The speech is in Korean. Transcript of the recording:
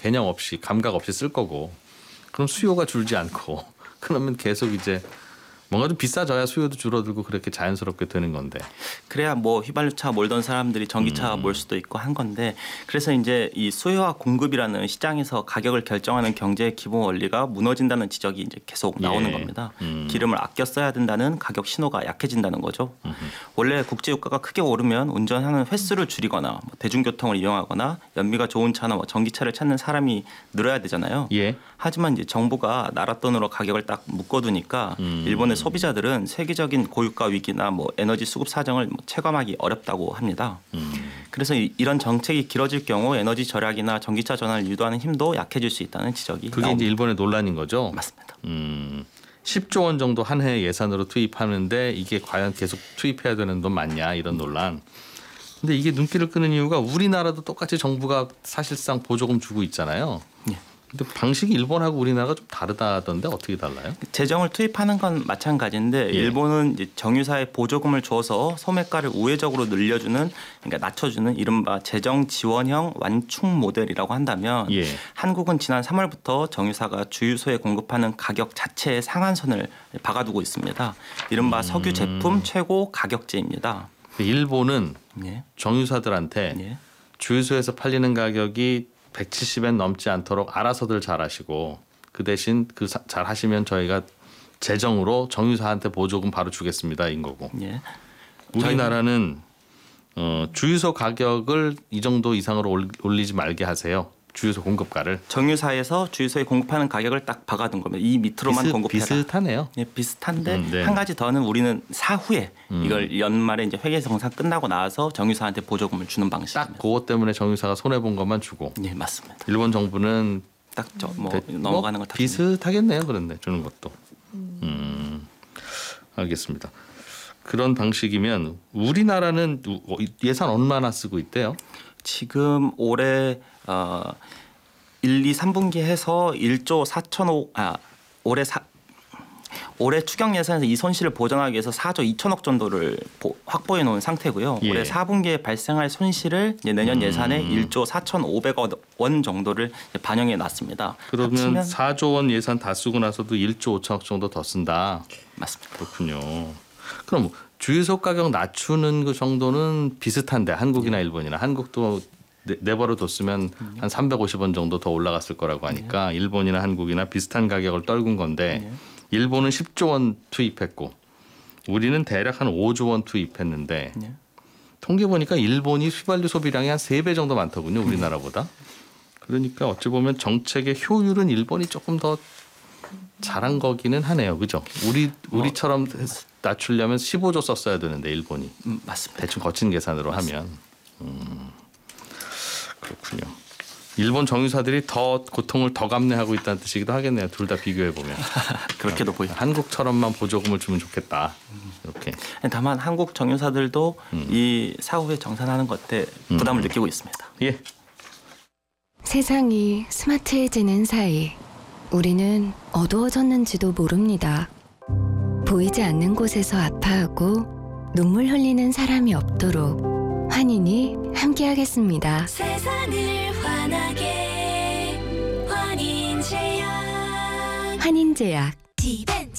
개념 없이 감각 없이 쓸 거고 그럼 수요가 줄지 않고 그러면 계속 이제 뭔가 좀 비싸져야 수요도 줄어들고 그렇게 자연스럽게 되는 건데. 그래야 뭐 휘발유차 몰던 사람들이 전기차 몰 수도 있고 한 건데 그래서 이제 이 수요와 공급이라는 시장에서 가격을 결정하는 경제의 기본 원리가 무너진다는 지적이 이제 계속 나오는 겁니다. 기름을 아껴 써야 된다는 가격 신호가 약해진다는 거죠. 원래 국제 유가가 크게 오르면 운전하는 횟수를 줄이거나 뭐 대중교통을 이용하거나 연비가 좋은 차나 뭐 전기차를 찾는 사람이 늘어야 되잖아요. 예. 하지만 이제 정부가 나라 돈으로 가격을 딱 묶어두니까 일본의 소비자들은 세계적인 고유가 위기나 뭐 에너지 수급 사정을 뭐 체감하기 어렵다고 합니다. 그래서 이런 정책이 길어질 경우 에너지 절약이나 전기차 전환을 유도하는 힘도 약해질 수 있다는 지적이 그게 나옵니다. 이제 일본의 논란인 거죠. 맞습니다. 10조 원 정도 한 해 예산으로 투입하는데 이게 과연 계속 투입해야 되는 돈 맞냐 이런 논란. 근데 이게 눈길을 끄는 이유가 우리나라도 똑같이 정부가 사실상 보조금 주고 있잖아요. 예. 근데 방식이 일본하고 우리나라가 좀 다르다던데 어떻게 달라요? 재정을 투입하는 건 마찬가지인데 예. 일본은 이제 정유사에 보조금을 줘서 소매가를 우회적으로 늘려주는 그러니까 낮춰주는 이른바 재정 지원형 완충 모델이라고 한다면 예. 한국은 지난 3월부터 정유사가 주유소에 공급하는 가격 자체의 상한선을 박아두고 있습니다. 이른바 석유 제품 최고 가격제입니다. 일본은 예. 정유사들한테 예. 주유소에서 팔리는 가격이 170엔 넘지 않도록 알아서들 잘하시고 그 대신 잘 하시면 저희가 재정으로 정유사한테 보조금 바로 주겠습니다 인 거고. 예. 우리나라는 주유소 가격을 이 정도 이상으로 올리지 말게 하세요. 주유소 공급가를. 정유사에서 주유소에 공급하는 가격을 딱 박아둔 겁니다. 이 밑으로만 공급해라. 비슷하네요. 예, 비슷한데 네. 한 가지 더는 우리는 사후에 이걸 연말에 이제 회계정산 끝나고 나서 정유사한테 보조금을 주는 방식입니다. 딱 그것 때문에 정유사가 손해 본 것만 주고. 네, 맞습니다. 일본 정부는 딱 넘어가는 것 비슷하겠네요. 그런데 주는 것도. 알겠습니다. 그런 방식이면 우리나라는 예산 얼마나 쓰고 있대요? 지금 올해 1, 2, 3분기 해서 1조 4천억 올해 추경 예산에서 이 손실을 보전하기 위해서 4조 2천억 정도를 확보해 놓은 상태고요. 예. 올해 4분기에 발생할 손실을 이제 내년 예산에 1조 4,500억 원 정도를 반영해 놨습니다. 그러면 4조 원 예산 다 쓰고 나서도 1조 5천억 정도 더 쓴다. 맞습니다. 그렇군요. 그럼 주유소 가격 낮추는 그 정도는 비슷한데 한국이나 일본이나 한국도 내버려 뒀으면 한 350원 정도 더 올라갔을 거라고 하니까 일본이나 한국이나 비슷한 가격을 떨군 건데 일본은 10조 원 투입했고 우리는 대략 한 5조 원 투입했는데 통계 보니까 일본이 휘발유 소비량이 한 3배 정도 많더군요. 우리나라보다. 그러니까 어찌 보면 정책의 효율은 일본이 조금 더 잘한 거기는 하네요. 그죠? 우리처럼 낮추려면 15조 썼어야 되는데 일본이. 맞습니다. 대충 거친 계산으로 하면. 그렇군요. 일본 정유사들이 더 고통을 더 감내하고 있다는 뜻이기도 하겠네요. 둘 다 비교해 보면. 그렇게도 보입니다. 한국처럼만 보조금을 주면 좋겠다. 이렇게. 다만 한국 정유사들도 이 사후에 정산하는 것에 부담을 느끼고 있습니다. 예. 세상이 스마트해지는 사이 우리는 어두워졌는지도 모릅니다. 보이지 않는 곳에서 아파하고 눈물 흘리는 사람이 없도록 환인이 함께하겠습니다. 세상을 환하게 환인제약 환인제약 디벤츠